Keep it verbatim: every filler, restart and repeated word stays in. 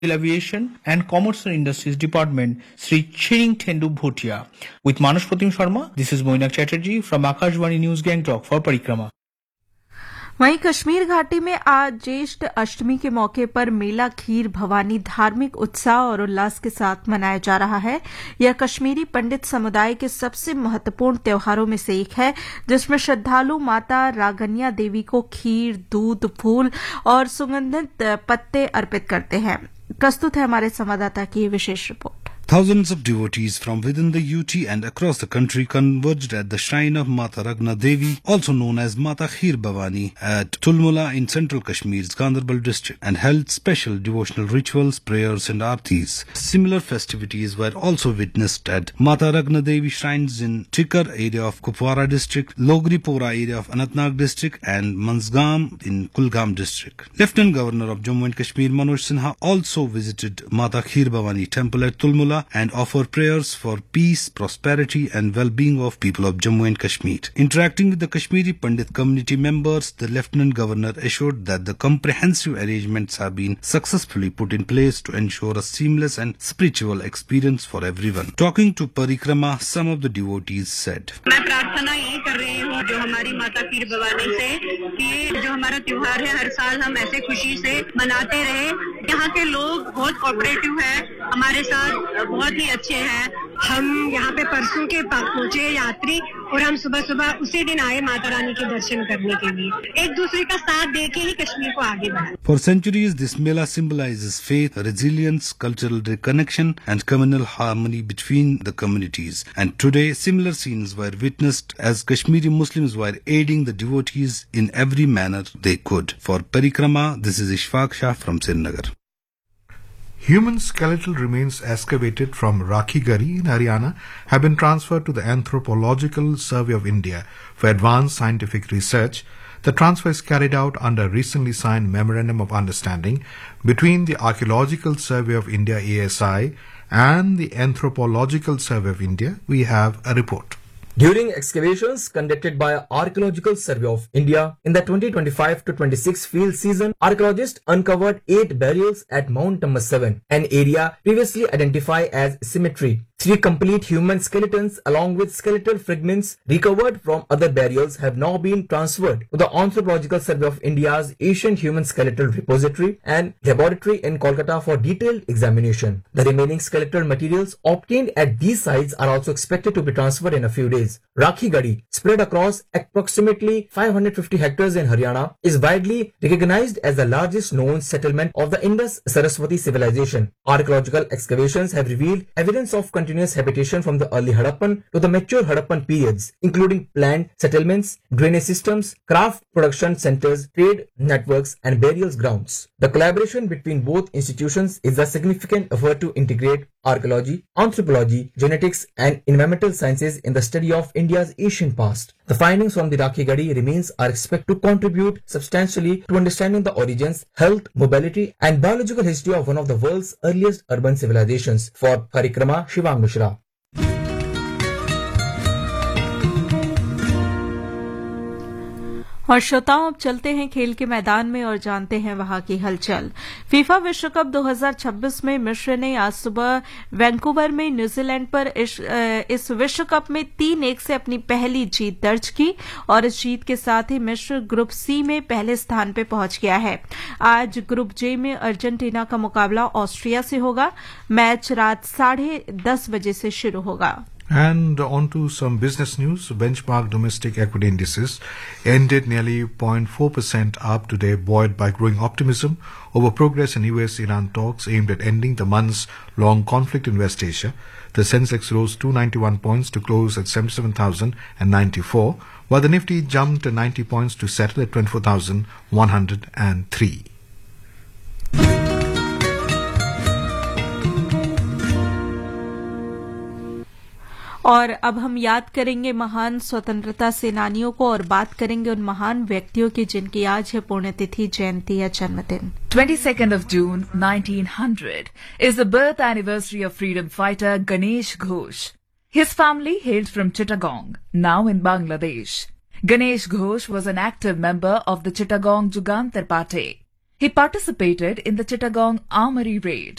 Aviation and Commerce and Industries Department, Sri Chiring Thendu Bhotia. With Manush Pratim Sharma, this is Moinak Chatterjee from Akashvani News Gangtok for Parikrama. वहीं कश्मीर घाटी में आज ज्येष्ठ अष्टमी के मौके पर मेला खीर भवानी धार्मिक उत्साह और उल्लास के साथ मनाया जा रहा है। यह कश्मीरी पंडित समुदाय के सबसे महत्वपूर्ण त्योहारों में से एक है, जिसमें श्रद्धालु माता रागनिया देवी को खीर, दूध, फूल और सुगंधित पत्ते अर्पित करते हैं। प्रस्तुत है हमारे संवाददाता की विशेष report. Thousands of devotees from within the U T and across the country converged at the shrine of Mata Ragna Devi, also known as Mata Kheer Bhavani, at Tulmula in central Kashmir's Ganderbal district, and held special devotional rituals, prayers and aartis. Similar festivities were also witnessed at Mata Ragna Devi shrines in Tikar area of Kupwara district, Logripora area of Anantnag district and Mansgam in Kulgam district. Lieutenant Governor of Jammu and Kashmir Manoj Sinha also visited Mata Kheer Bhavani temple at Tulmula and offer prayers for peace, prosperity and well-being of people of Jammu and Kashmir. Interacting with the Kashmiri Pandit community members, the Lieutenant Governor assured that the comprehensive arrangements have been successfully put in place to ensure a seamless and spiritual experience for everyone. Talking to Parikrama, some of the devotees said, मैं प्रार्थना यही कर रही हूँ जो हमारी माता खीर भवानी से कि जो हमारा त्योहार है हर साल हम ऐसे खुशी से मनाते रहे। यहाँ के लोग बहुत कोऑपरेटिव है, हमारे साथ बहुत ही अच्छे हैं। हम यहाँ पे परसों के पहुँचे यात्री और हम सुबह सुबह उसी दिन आए माता रानी के दर्शन करने के लिए। एक दूसरे का साथ देके ही कश्मीर को आगे बढ़ाए। For centuries, this Mela symbolizes faith, resilience, cultural reconnection and communal harmony between the communities. And today, similar scenes were witnessed as Kashmiri Muslims were aiding the devotees in every manner they could. For Parikrama, this is Ishfaq Shah from Srinagar. Human skeletal remains excavated from Rakhi Gari in Haryana have been transferred to the Anthropological Survey of India for advanced scientific research. The transfer is carried out under a recently signed Memorandum of Understanding between the Archaeological Survey of India A S I and the Anthropological Survey of India. We have a report. During excavations conducted by Archaeological Survey of India in the twenty twenty-five to twenty-six field season, archaeologists uncovered eight burials at Mount number seven, an area previously identified as cemetery. Three complete human skeletons along with skeletal fragments recovered from other burials have now been transferred to the Anthropological Survey of India's Ancient Human Skeletal Repository and Laboratory in Kolkata for detailed examination. The remaining skeletal materials obtained at these sites are also expected to be transferred in a few days. Rakhi Gadi, spread across approximately five hundred fifty hectares in Haryana, is widely recognized as the largest known settlement of the Indus-Saraswati civilization. Archaeological excavations have revealed evidence of continuous habitation from the early Harappan to the mature Harappan periods, including planned settlements, drainage systems, craft production centers, trade networks, and burial grounds. The collaboration between both institutions is a significant effort to integrate archaeology, anthropology, genetics, and environmental sciences in the study of India's ancient past. The findings from the Rakhi Gadi remains are expected to contribute substantially to understanding the origins, health, mobility, and biological history of one of the world's earliest urban civilizations. For Parikrama, Shivang Mishra. और श्रोताओं, अब चलते हैं खेल के मैदान में और जानते हैं वहां की हलचल। फीफा विश्व कप दो हज़ार छब्बीस में मिस्र ने आज सुबह वैंकूवर में न्यूजीलैंड पर इस, इस विश्व कप में तीन एक से अपनी पहली जीत दर्ज की और इस जीत के साथ ही मिस्र ग्रुप सी में पहले स्थान पर पहुंच गया है। आज ग्रुप जे में अर्जेंटीना का मुकाबला ऑस्ट्रिया से होगा। मैच रात साढ़े दस बजे से शुरू होगा। And on to some business news. Benchmark domestic equity indices ended nearly zero point four percent up today, buoyed by growing optimism over progress in U S Iran talks aimed at ending the months long conflict in West Asia. The Sensex rose two hundred ninety-one points to close at seventy-seven thousand ninety-four, while the Nifty jumped ninety points to settle at twenty-four thousand one hundred three. और अब हम याद करेंगे महान स्वतंत्रता सेनानियों को और बात करेंगे उन महान व्यक्तियों की जिनकी आज है पुण्यतिथि, जयंती या जन्मदिन। twenty-second of June nineteen hundred is the birth anniversary of freedom fighter Ganesh Ghosh. His family hailed from Chittagong, now in Bangladesh. Ganesh Ghosh was an active member of the Chittagong Jugantar Party. He participated in the Chittagong Armory raid.